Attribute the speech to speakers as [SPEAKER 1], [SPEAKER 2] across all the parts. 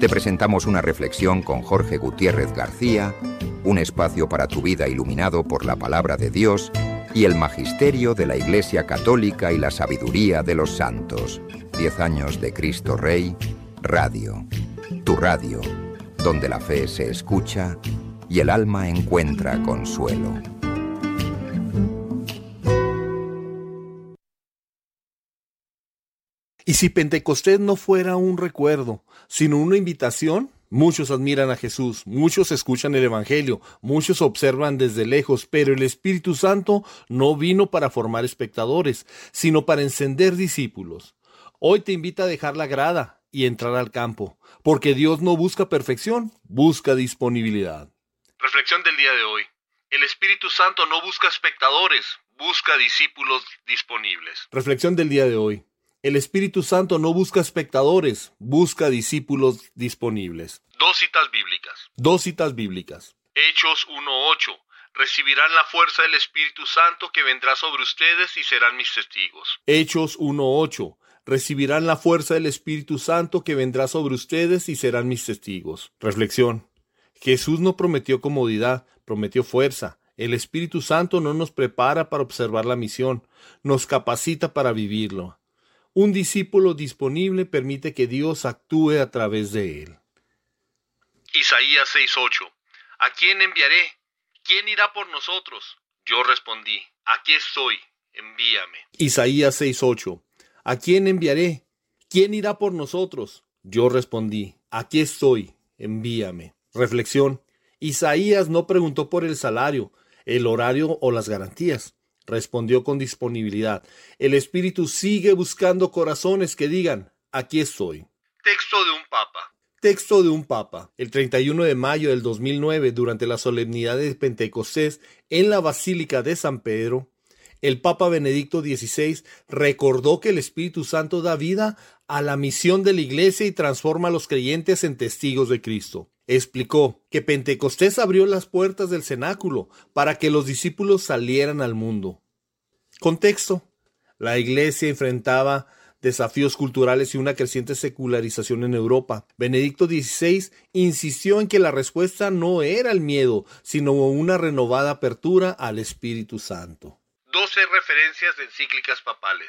[SPEAKER 1] Te presentamos una reflexión con Jorge Gutiérrez García, un espacio para tu vida iluminado por la palabra de Dios y el magisterio de la Iglesia Católica y la sabiduría de los santos. 10 años de Cristo Rey, Radio. Tu radio, donde la fe se escucha y el alma encuentra consuelo.
[SPEAKER 2] Y si Pentecostés no fuera un recuerdo, sino una invitación, muchos admiran a Jesús, muchos escuchan el Evangelio, muchos observan desde lejos, pero el Espíritu Santo no vino para formar espectadores, sino para encender discípulos. Hoy te invita a dejar la grada y entrar al campo, porque Dios no busca perfección, busca disponibilidad.
[SPEAKER 3] Reflexión del día de hoy. El Espíritu Santo no busca espectadores, busca discípulos disponibles.
[SPEAKER 2] Reflexión del día de hoy. El Espíritu Santo no busca espectadores, busca discípulos disponibles.
[SPEAKER 3] Dos citas bíblicas. Hechos 1:8. Recibirán la fuerza del Espíritu Santo que vendrá sobre ustedes y serán mis testigos.
[SPEAKER 2] Hechos 1:8. Recibirán la fuerza del Espíritu Santo que vendrá sobre ustedes y serán mis testigos. Reflexión. Jesús no prometió comodidad, prometió fuerza. El Espíritu Santo no nos prepara para observar la misión, nos capacita para vivirlo. Un discípulo disponible permite que Dios actúe a través de él.
[SPEAKER 3] Isaías 6:8. ¿A quién enviaré? ¿Quién irá por nosotros? Yo respondí, aquí estoy, envíame.
[SPEAKER 2] Isaías 6:8. ¿A quién enviaré? ¿Quién irá por nosotros? Yo respondí, aquí estoy, envíame. Reflexión. Isaías no preguntó por el salario, el horario o las garantías. Respondió con disponibilidad. El Espíritu sigue buscando corazones que digan, aquí estoy.
[SPEAKER 3] Texto de un papa.
[SPEAKER 2] El 31 de mayo del 2009, durante la solemnidad de Pentecostés en la Basílica de San Pedro, el Papa Benedicto XVI recordó que el Espíritu Santo da vida a la misión de la Iglesia y transforma a los creyentes en testigos de Cristo. Explicó que Pentecostés abrió las puertas del cenáculo para que los discípulos salieran al mundo. Contexto. La Iglesia enfrentaba desafíos culturales y una creciente secularización en Europa. Benedicto XVI insistió en que la respuesta no era el miedo, sino una renovada apertura al Espíritu Santo.
[SPEAKER 3] 12 referencias de encíclicas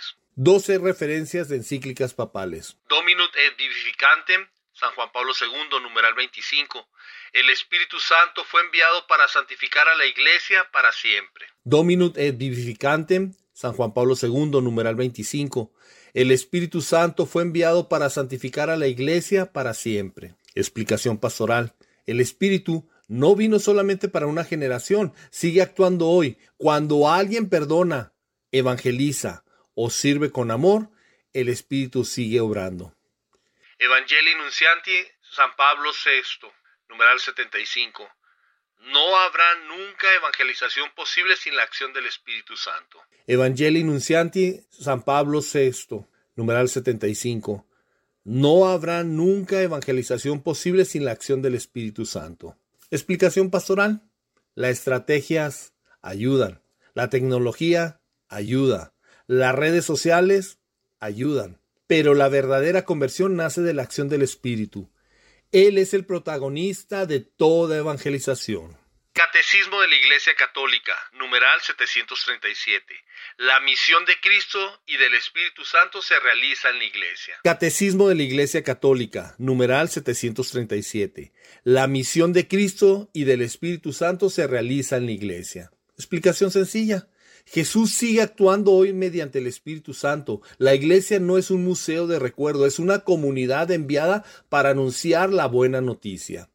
[SPEAKER 3] papales. Dominum et Vivificantem, San Juan Pablo II, numeral 25. El Espíritu Santo fue enviado para santificar a la Iglesia para siempre.
[SPEAKER 2] Dominum et Vivificantem, San Juan Pablo II, numeral 25. El Espíritu Santo fue enviado para santificar a la Iglesia para siempre. Explicación pastoral. El Espíritu no vino solamente para una generación, sigue actuando hoy. Cuando alguien perdona, evangeliza o sirve con amor, el Espíritu sigue obrando.
[SPEAKER 3] Evangelii Nuntiandi, San Pablo VI, numeral 75. No habrá nunca evangelización posible sin la acción del Espíritu Santo.
[SPEAKER 2] Evangelii Nuntiandi, San Pablo VI, numeral 75. No habrá nunca evangelización posible sin la acción del Espíritu Santo. Explicación pastoral. Las estrategias ayudan. La tecnología ayuda. Las redes sociales ayudan. Pero la verdadera conversión nace de la acción del Espíritu. Él es el protagonista de toda evangelización.
[SPEAKER 3] Catecismo de la Iglesia Católica, numeral 737. La misión de Cristo y del Espíritu Santo se realiza en la Iglesia.
[SPEAKER 2] Catecismo de la Iglesia Católica, numeral 737. La misión de Cristo y del Espíritu Santo se realiza en la Iglesia. Explicación sencilla. Jesús sigue actuando hoy mediante el Espíritu Santo. La Iglesia no es un museo de recuerdo, es una comunidad enviada para anunciar la buena noticia.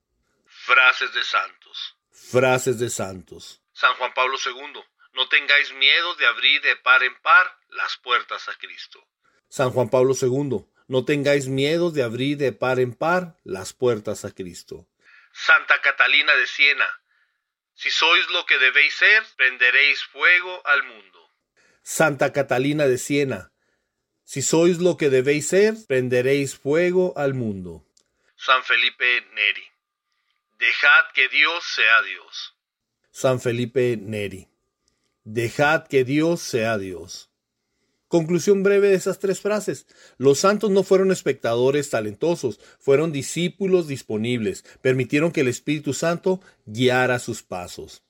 [SPEAKER 3] Frases de santos. San Juan Pablo II. No tengáis miedo de abrir de par en par las puertas a Cristo.
[SPEAKER 2] San Juan Pablo II. No tengáis miedo de abrir de par en par las puertas a Cristo.
[SPEAKER 3] Santa Catalina de Siena. Si sois lo que debéis ser, prenderéis fuego al mundo.
[SPEAKER 2] Santa Catalina de Siena. Si sois lo que debéis ser, prenderéis fuego al mundo.
[SPEAKER 3] San Felipe Neri. Dejad que Dios sea Dios.
[SPEAKER 2] San Felipe Neri. Dejad que Dios sea Dios. Conclusión breve de esas 3 frases. Los santos no fueron espectadores talentosos, fueron discípulos disponibles. Permitieron que el Espíritu Santo guiara sus pasos.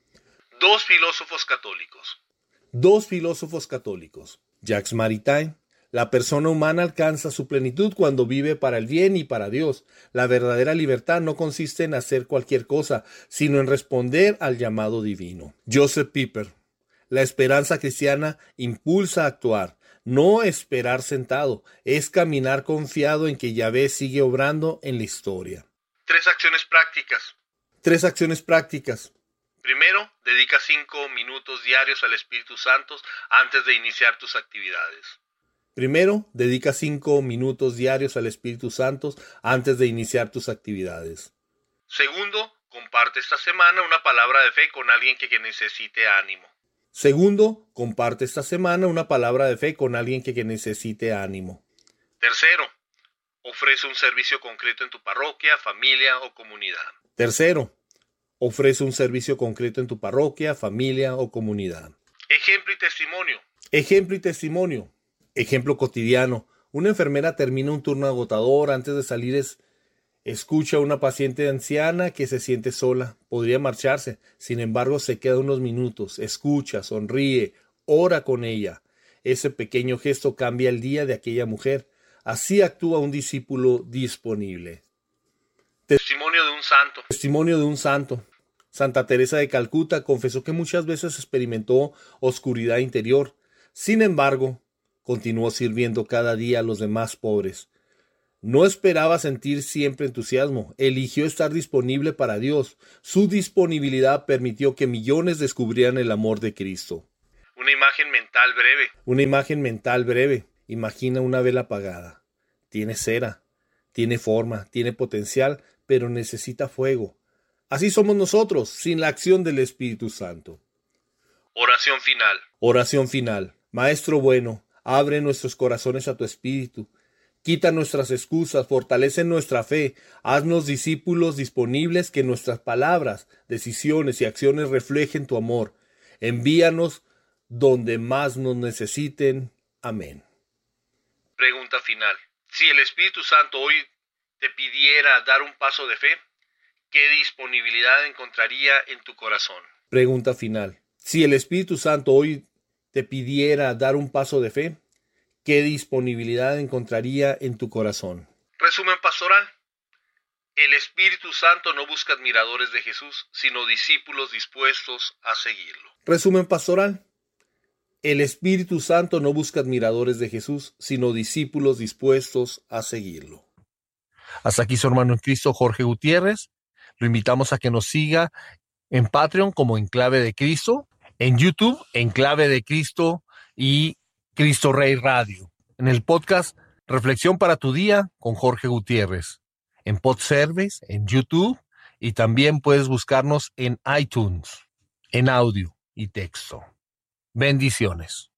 [SPEAKER 3] 2 filósofos católicos.
[SPEAKER 2] 2 filósofos católicos. Jacques Maritain. La persona humana alcanza su plenitud cuando vive para el bien y para Dios. La verdadera libertad no consiste en hacer cualquier cosa, sino en responder al llamado divino. Joseph Pieper. La esperanza cristiana impulsa a actuar, no esperar sentado, es caminar confiado en que Yahvé sigue obrando en la historia.
[SPEAKER 3] 3 acciones prácticas.
[SPEAKER 2] 3 acciones prácticas.
[SPEAKER 3] Primero, dedica 5 minutos diarios al Espíritu Santo antes de iniciar tus actividades.
[SPEAKER 2] Primero, dedica 5 minutos diarios al Espíritu Santo antes de iniciar tus actividades.
[SPEAKER 3] Segundo, comparte esta semana una palabra de fe con alguien que necesite ánimo.
[SPEAKER 2] Segundo, comparte esta semana una palabra de fe con alguien que necesite ánimo.
[SPEAKER 3] Tercero, ofrece un servicio concreto en tu parroquia, familia o comunidad.
[SPEAKER 2] Tercero, ofrece un servicio concreto en tu parroquia, familia o comunidad.
[SPEAKER 3] Ejemplo y testimonio.
[SPEAKER 2] Ejemplo y testimonio. Ejemplo cotidiano. Una enfermera termina un turno agotador. Antes de salir escucha a una paciente anciana que se siente sola. Podría marcharse. Sin embargo, se queda unos minutos. Escucha, sonríe, ora con ella. Ese pequeño gesto cambia el día de aquella mujer. Así actúa un discípulo disponible.
[SPEAKER 3] Testimonio de un santo.
[SPEAKER 2] Testimonio de un santo. Santa Teresa de Calcuta confesó que muchas veces experimentó oscuridad interior. Sin embargo, continuó sirviendo cada día a los demás pobres. No esperaba sentir siempre entusiasmo. Eligió estar disponible para Dios. Su disponibilidad permitió que millones descubrieran el amor de Cristo.
[SPEAKER 3] Una imagen mental breve.
[SPEAKER 2] Una imagen mental breve. Imagina una vela apagada. Tiene cera, tiene forma, tiene potencial, pero necesita fuego. Así somos nosotros, sin la acción del Espíritu Santo.
[SPEAKER 3] Oración final.
[SPEAKER 2] Oración final. Maestro bueno, abre nuestros corazones a tu Espíritu. Quita nuestras excusas, fortalece nuestra fe, haznos discípulos disponibles que nuestras palabras, decisiones y acciones reflejen tu amor. Envíanos donde más nos necesiten. Amén.
[SPEAKER 3] Pregunta final. Si el Espíritu Santo hoy te pidiera dar un paso de fe, ¿qué disponibilidad encontraría en tu corazón?
[SPEAKER 2] Pregunta final. Si el Espíritu Santo hoy te pidiera dar un paso de fe, ¿qué disponibilidad encontraría en tu corazón?
[SPEAKER 3] Resumen pastoral. El Espíritu Santo no busca admiradores de Jesús, sino discípulos dispuestos a seguirlo.
[SPEAKER 2] Resumen pastoral. El Espíritu Santo no busca admiradores de Jesús, sino discípulos dispuestos a seguirlo. Hasta aquí su hermano en Cristo, Jorge Gutiérrez. Lo invitamos a que nos siga en Patreon como Enclave de Cristo, en YouTube, Enclave de Cristo y Cristo Rey Radio. En el podcast Reflexión para tu Día con Jorge Gutiérrez. En Podservice, en YouTube y también puedes buscarnos en iTunes, en audio y texto. Bendiciones.